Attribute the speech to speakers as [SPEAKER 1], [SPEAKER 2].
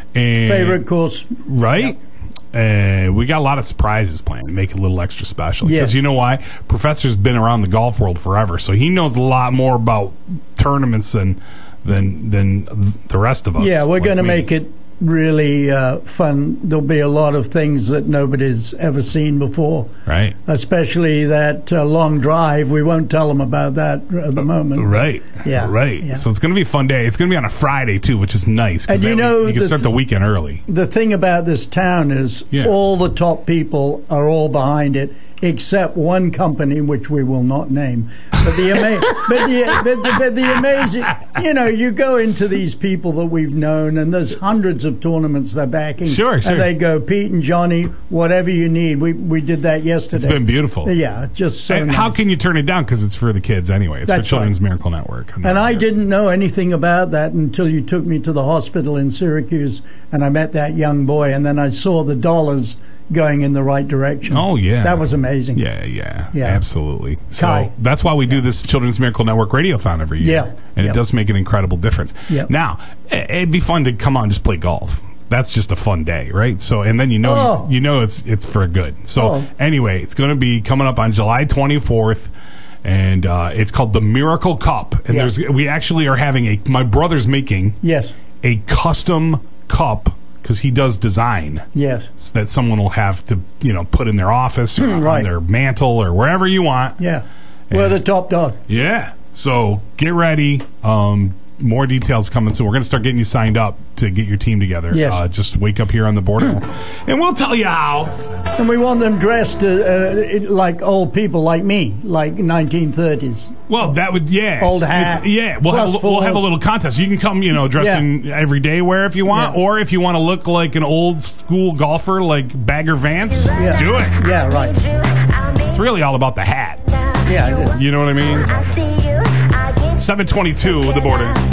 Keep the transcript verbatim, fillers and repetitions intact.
[SPEAKER 1] And,
[SPEAKER 2] Favorite course.
[SPEAKER 1] Right? Yep. Uh, we got a lot of surprises planned to make it a little extra special.
[SPEAKER 2] Yes.
[SPEAKER 1] Because you know why? Professor's been around the golf world forever, so he knows a lot more about tournaments than than than the rest of us.
[SPEAKER 2] Yeah, we're
[SPEAKER 1] like
[SPEAKER 2] going to
[SPEAKER 1] me.
[SPEAKER 2] make it really uh, fun. There'll be a lot of things that nobody's ever seen before.
[SPEAKER 1] Right.
[SPEAKER 2] Especially that uh, long drive. We won't tell them about that at the moment.
[SPEAKER 1] Right.
[SPEAKER 2] Yeah.
[SPEAKER 1] Right.
[SPEAKER 2] Yeah.
[SPEAKER 1] So it's going to be a fun day. It's going to be on a Friday, too, which is nice.
[SPEAKER 2] And you know,
[SPEAKER 1] you can
[SPEAKER 2] the
[SPEAKER 1] start the weekend early.
[SPEAKER 2] The thing about this town is
[SPEAKER 1] Yeah.
[SPEAKER 2] all the top people are all behind it, except one company, which we will not name. But the, ama- but the, but the, but the amazing, you know, you go into these people that we've known, and there's hundreds of tournaments they're backing.
[SPEAKER 1] Sure, sure.
[SPEAKER 2] And they go, Pete and Johnny, whatever you need. We we did that yesterday.
[SPEAKER 1] It's been beautiful.
[SPEAKER 2] Yeah, just so
[SPEAKER 1] And
[SPEAKER 2] nice.
[SPEAKER 1] how can you turn it down? Because it's for the kids anyway. It's
[SPEAKER 2] That's
[SPEAKER 1] for Children's
[SPEAKER 2] right.
[SPEAKER 1] Miracle Network.
[SPEAKER 2] And I didn't know anything about that until you took me to the hospital in Syracuse, and I met that young boy, and then I saw the dollars going in the right direction.
[SPEAKER 1] Oh, yeah.
[SPEAKER 2] That was amazing.
[SPEAKER 1] Yeah, yeah,
[SPEAKER 2] Yeah.
[SPEAKER 1] absolutely. So
[SPEAKER 2] Kai.
[SPEAKER 1] that's why we do this Children's Miracle Network Radiothon every year.
[SPEAKER 2] Yeah.
[SPEAKER 1] And
[SPEAKER 2] Yeah.
[SPEAKER 1] it does make an incredible difference.
[SPEAKER 2] Yeah.
[SPEAKER 1] Now, i- it'd be fun to come on and just play golf. That's just a fun day, right? So, and then you know,
[SPEAKER 2] Oh.
[SPEAKER 1] you, you know it's it's for good. So,
[SPEAKER 2] Oh.
[SPEAKER 1] anyway, it's going to be coming up on July twenty-fourth. And uh, it's called the Miracle Cup. And
[SPEAKER 2] Yeah.
[SPEAKER 1] there's we actually are having a, my brother's making
[SPEAKER 2] Yes.
[SPEAKER 1] a custom cup because he does design
[SPEAKER 2] Yes.
[SPEAKER 1] that someone will have to, you know, put in their office or
[SPEAKER 2] Hmm,
[SPEAKER 1] on
[SPEAKER 2] right.
[SPEAKER 1] their mantle or wherever you want.
[SPEAKER 2] Yeah. We're
[SPEAKER 1] And-
[SPEAKER 2] the top dog.
[SPEAKER 1] Yeah. So get ready. Um, more details coming. So we're going to start getting you signed up to get your team together.
[SPEAKER 2] Yes.
[SPEAKER 1] Uh, just wake up here on the border, and we'll tell you how.
[SPEAKER 2] And we want them dressed uh, uh, like old people like me, like nineteen thirties.
[SPEAKER 1] Well, that would yeah,
[SPEAKER 2] Old
[SPEAKER 1] It's-
[SPEAKER 2] hat,
[SPEAKER 1] yeah. We'll
[SPEAKER 2] plus
[SPEAKER 1] have, we'll have a
[SPEAKER 2] fours.
[SPEAKER 1] little contest. You can come, you know, dressed
[SPEAKER 2] Yeah.
[SPEAKER 1] in everyday wear if you want,
[SPEAKER 2] Yeah.
[SPEAKER 1] or if you want to look like an old school golfer like Bagger Vance,
[SPEAKER 2] Yeah.
[SPEAKER 1] do it.
[SPEAKER 2] Yeah, right.
[SPEAKER 1] It's really all about the hat.
[SPEAKER 2] Yeah, it is.
[SPEAKER 1] You know what I mean? seven twenty-two, the border.